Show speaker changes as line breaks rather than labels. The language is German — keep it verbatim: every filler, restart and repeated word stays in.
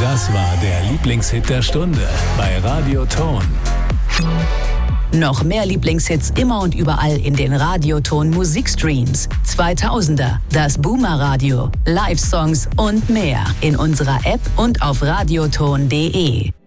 Das war der Lieblingshit der Stunde bei Radioton.
Noch mehr Lieblingshits immer und überall in den Radioton Musikstreams. zweitausender, das Boomer Radio, Live-Songs und mehr in unserer App und auf radioton punkt de.